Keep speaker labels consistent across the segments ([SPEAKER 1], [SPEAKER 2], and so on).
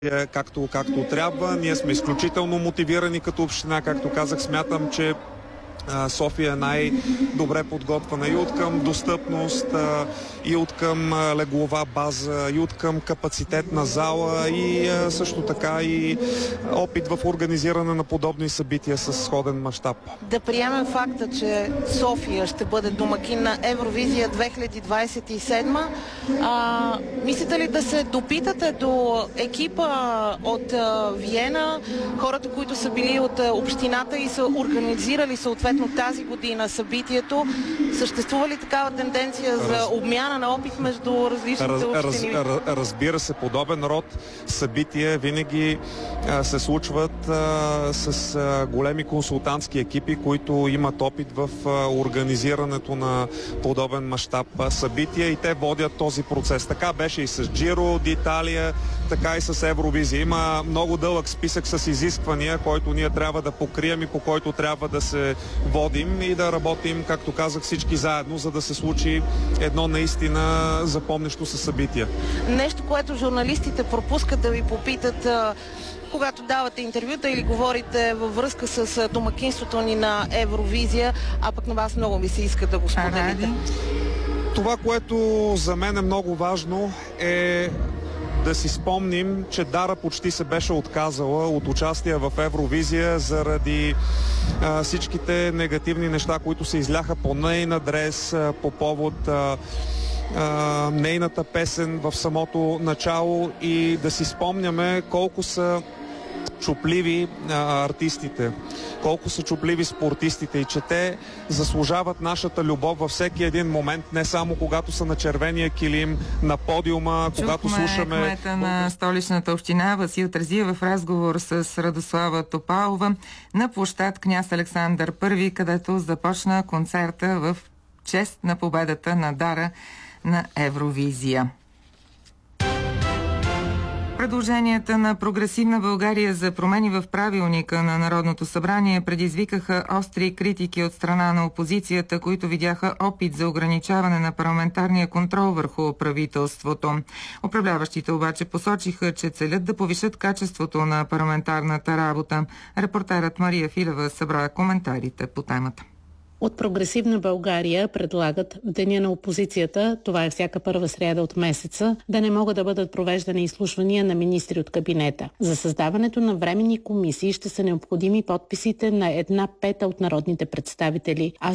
[SPEAKER 1] както трябва. Ние сме изключително мотивирани като община. Както казах, смятам, че София е най-добре подготвена и от към достъпност, и от към леглова база, и от към капацитет на зала, и също така и опит в организиране на подобни събития с сходен мащаб.
[SPEAKER 2] Да приемем факта, че София ще бъде домакин на Евровизия 2027. Мислите ли да се допитате до екипа от Виена, хората, които са били от общината и са организирали съответно тази година събитието? Съществува ли такава тенденция за обмяна на опит между различните общини?
[SPEAKER 1] Разбира се, подобен род събития винаги се случват с големи консултантски екипи, които имат опит в организирането на подобен мащаб събития и те водят този процес. Така беше и с Giro d'Italia, така и с Евровизия. Има много дълъг списък с изисквания, който ние трябва да покрием и по който трябва да се водим и да работим, както казах, всички заедно, за да се случи едно наистина запомнящо се събитие.
[SPEAKER 2] Нещо, което журналистите пропускат да ви попитат, когато давате интервюта или говорите във връзка с домакинството ни на Евровизия, а пък на вас много ми се иска да го споделите.
[SPEAKER 1] Това, което за мен е много важно, е да си спомним, че Дара почти се беше отказала от участие в Евровизия заради всичките негативни неща, които се изляха по нейн адрес, по повод нейната песен в самото начало, и да си спомняме колко са чупливи артистите, колко са чупливи спортистите и че те заслужават нашата любов във всеки един момент, не само когато са на червения килим, на подиума, когато слушаме...
[SPEAKER 3] Кмета на столичната община Васил Терзиев в разговор с Радослава Топалова на площад Княз Александър I, където започна концерта в чест на победата на Дара на Евровизия. Предложенията на Прогресивна България за промени в правилника на Народното събрание предизвикаха остри критики от страна на опозицията, които видяха опит за ограничаване на парламентарния контрол върху правителството. Управляващите обаче посочиха, че целят да повишат качеството на парламентарната работа. Репортерът Мария Филева събра коментарите по темата.
[SPEAKER 4] От Прогресивна България предлагат в деня на опозицията, това е всяка първа сряда от месеца, да не могат да бъдат провеждани изслушвания на министри от кабинета. За създаването на временни комисии ще са необходими подписите на 1/5 от народните представители, а с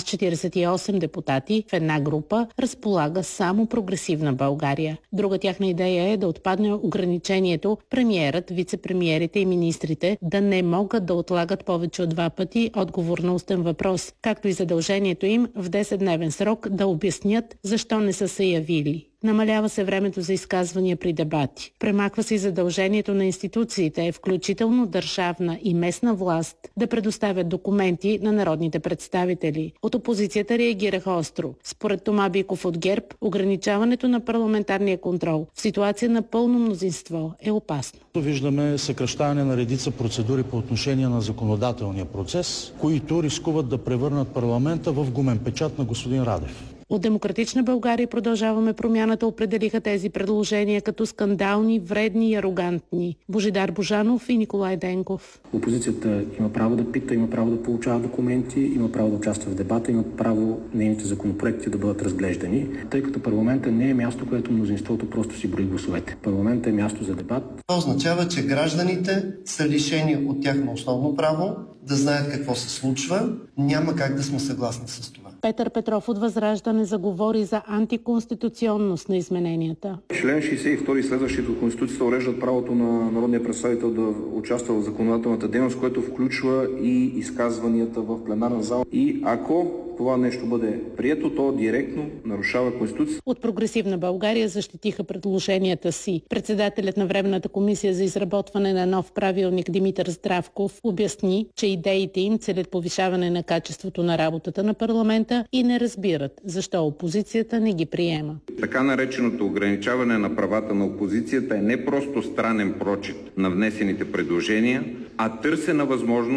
[SPEAKER 4] 48 депутати в една група разполага само Прогресивна България. Друга тяхна идея е да отпадне ограничението премиерът, вице-премиерите и министрите да не могат да отлагат повече от 2 пъти отговор на устен въпрос, както и задължението им в 10-дневен срок да обяснят защо не са се явили. Намалява се времето за изказвания при дебати. Премахва се и задължението на институциите, включително държавна и местна власт, да предоставят документи на народните представители. От опозицията реагираха остро. Според Тома Биков от ГЕРБ, ограничаването на парламентарния контрол в ситуация на пълно мнозинство е опасно.
[SPEAKER 5] Виждаме съкращаване на редица процедури по отношение на законодателния процес, които рискуват да превърнат парламента в гумен печат на господин Радев.
[SPEAKER 4] От Демократична България Продължаваме промяната определиха тези предложения като скандални, вредни и арогантни. Божидар Божанов и Николай Денков.
[SPEAKER 6] Опозицията има право да пита, има право да получава документи, има право да участва в дебата, има право нейните законопроекти да бъдат разглеждани, тъй като парламентът не е място, където мнозинството просто си брои гласовете. Парламентът е място за дебат.
[SPEAKER 7] Това означава, че гражданите са лишени от тяхно основно право да знаят какво се случва. Няма как да сме съгласни с това.
[SPEAKER 4] Петър Петров от Възраждане заговори за антиконституционност на измененията.
[SPEAKER 8] Член 62 и следващите от Конституцията уреждат правото на народния представител да участва в законодателната дейност, което включва и изказванията в пленарна зала. И ако това нещо бъде прието, то директно нарушава Конституцията.
[SPEAKER 4] От Прогресивна България защитиха предложенията си. Председателят на Временната комисия за изработване на нов правилник Димитър Здравков обясни, че идеите им целят повишаване на качеството на работата на парламента и не разбират защо опозицията не ги приема.
[SPEAKER 9] Така нареченото ограничаване на правата на опозицията е не просто странен прочит на внесените предложения, а търсена възможност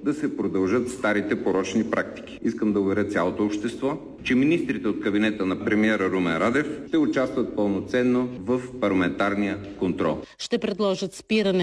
[SPEAKER 9] да се продължат старите порочни практики. Искам да уверя цялото общество, че министрите от кабинета на премиера Румен Радев ще участват пълноценно в парламентарния контрол.
[SPEAKER 4] Ще предложат спиране